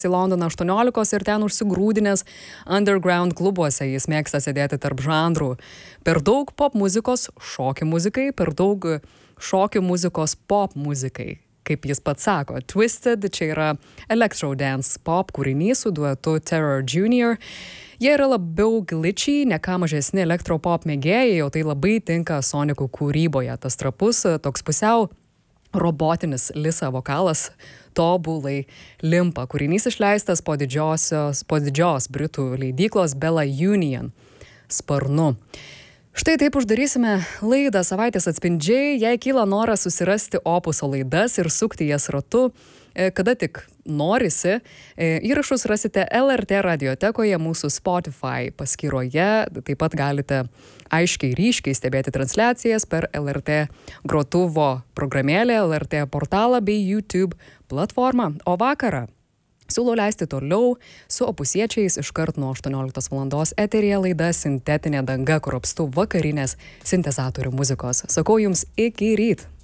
į Londoną 18 ir ten užsigrūdinęs underground klubuose. Jis mėgsta sėdėti tarp žanrų. Per daug pop muzikos šokių muzikai, per daug šokių muzikos pop muzikai. Kaip jis pats sako, Twisted čia yra electro dance pop kūrinys su duetu Terror Jr. Jie yra labiau glitchy, ne ką mažesni elektropop mėgėjai, o tai labai tinka Sonicų kūryboje. Tas trapus, toks pusiau robotinis Lisa vokalas tobulai limpa. Kūrinys išleistas po didžios britų leidyklos Bella Union sparnu. Štai taip uždarysime laidą Savaitės atspindžiai. Jei kyla noras susirasti Opuso laidas ir sukti jas ratu, kada tik norisi, įrašus rasite LRT radiotekoje, mūsų Spotify paskyroje. Taip pat galite aiškiai ryškiai stebėti transliacijas per LRT grotuvo programėlę, LRT portalą bei YouTube platformą. O vakarą siūlau leisti toliau su opusiečiais iškart nuo 18 valandos eteryje laida Sintetinė danga, kur apstu vakarinės sintezatorių muzikos. Sakau jums iki ryt.